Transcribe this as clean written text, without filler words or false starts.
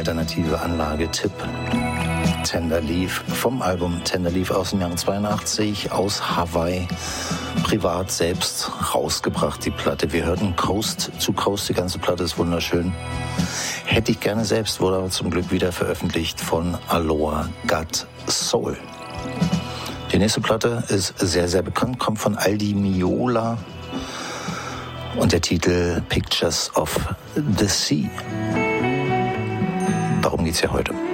alternative Anlage-Tipp. Tender Leaf vom Album Tender Leaf aus dem Jahr 82 aus Hawaii, privat selbst rausgebracht, die Platte. Wir hörten Coast to Coast, die ganze Platte ist wunderschön. Hätte ich gerne selbst, wurde aber zum Glück wieder veröffentlicht von Aloha Got Soul. Die nächste Platte ist sehr, sehr bekannt, kommt von Aldi Meola und der Titel Pictures of the Sea. Darum geht's ja heute.